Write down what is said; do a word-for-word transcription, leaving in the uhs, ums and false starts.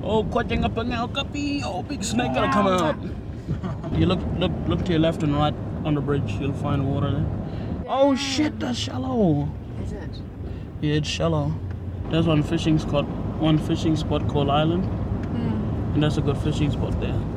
Oh, kucing up ngao kapi. Oh, big snake gonna come out. You look, look, look to your left and right on the bridge. You'll find water there. Oh shit, that's shallow. Is it? Yeah, it's shallow. There's one fishing spot, one fishing spot called Island, Hmm. and that's a good fishing spot there.